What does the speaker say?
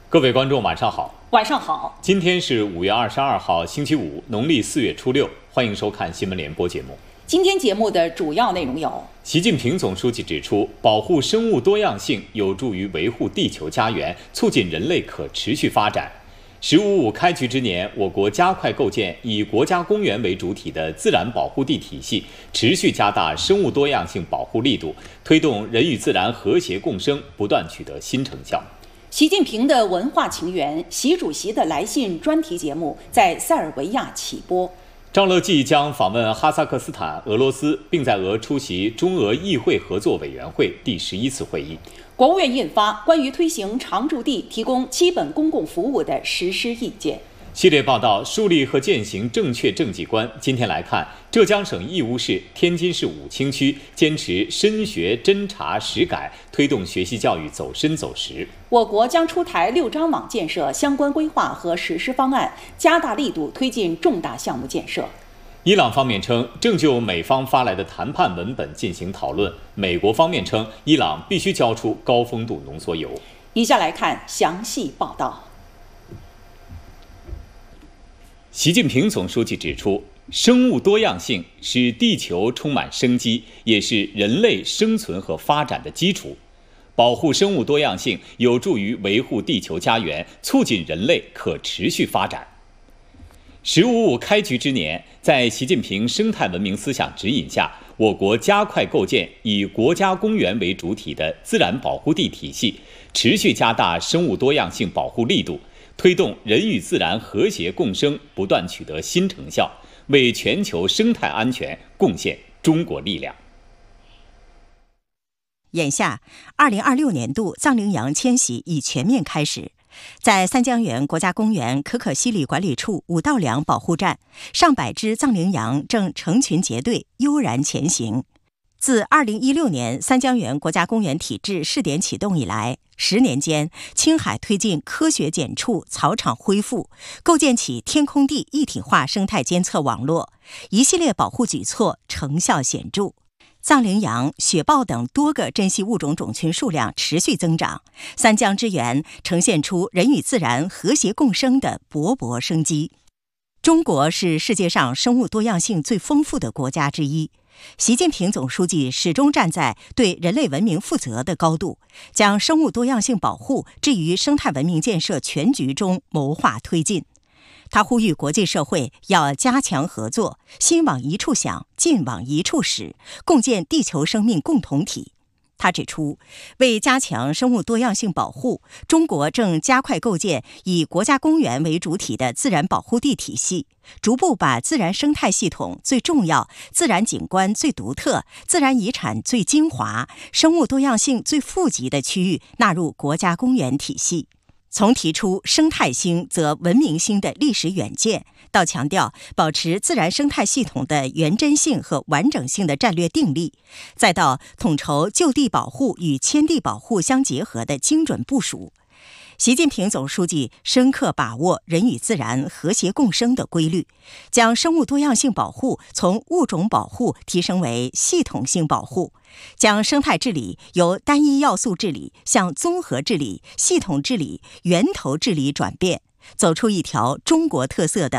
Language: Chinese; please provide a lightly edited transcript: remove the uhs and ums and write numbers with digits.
各位观众，晚上好。 晚上好。 今天是5月22号，星期五，农历4月初6。欢迎收看新闻联播节目。 今天节目的主要内容有： 习近平总书记指出，保护生物多样性有助于维护地球家园，促进人类可持续发展。“15+5”开局之年，我国加快构建以国家公园为主体的自然保护地体系，持续加大生物多样性保护力度，推动人与自然和谐共生，不断取得新成效。 习近平的文化情缘，习主席的来信专题节目在塞尔维亚起播。 赵乐际将访问哈萨克斯坦、俄罗斯，并在俄出席中俄议会合作委员会第11次会议。 国务院印发关于推行常住地提供基本公共服务的实施意见。 系列报道树立和践行正确政绩观。今天来看，浙江省义乌市、天津市武清区坚持深学侦查实改，推动学习教育走深走实。 我国将出台6张网建设相关规划和实施方案，加大力度推进重大项目建设。 伊朗方面称，正就美方发来的谈判文本进行讨论。美国方面称，伊朗必须交出高丰度浓缩铀。 以下来看详细报道。 习近平总书记指出，生物多样性使地球充满生机，也是人类生存和发展的基础。保护生物多样性有助于维护地球家园，促进人类可持续发展。“15+5”开局之年，在习近平生态文明思想指引下，我国加快构建以国家公园为主体的自然保护地体系，持续加大生物多样性保护力度，推动人与自然和谐共生，不断取得新成效，为全球生态安全贡献中国力量。 眼下，2026年度藏羚羊迁徙已全面开始。在三江源国家公园可可西里管理处五道梁保护站，上百只藏羚羊正成群结队悠然前行。自2016年三江源国家公园体制试点启动以来，10年间，青海推进科学检处草场恢复，构建起天空地一体化生态监测网络，一系列保护举措成效显著。藏羚羊、雪豹等多个珍稀物种种群数量持续增长，三江之源呈现出人与自然和谐共生的勃勃生机。中国是世界上生物多样性最丰富的国家之一。习近平总书记始终站在对人类文明负责的高度，将生物多样性保护置于生态文明建设全局中谋划推进。他呼吁国际社会要加强合作，心往一处想，劲往一处使，共建地球生命共同体。他指出，为加强生物多样性保护，中国正加快构建以国家公园为主体的自然保护地体系，逐步把自然生态系统最重要、自然景观最独特、自然遗产最精华、生物多样性最富集的区域纳入国家公园体系。从提出生态兴则文明兴的历史远见，到强调保持自然生态系统的原真性和完整性的战略定力，再到统筹就地保护与迁地保护相结合的精准部署，习近平总书记深刻把握人与自然和谐共生的规律，将生物多样性保护从物种保护提升为系统性保护，将生态治理由单一要素治理向综合治理、系统治理、源头治理转变，走出一条中国特色的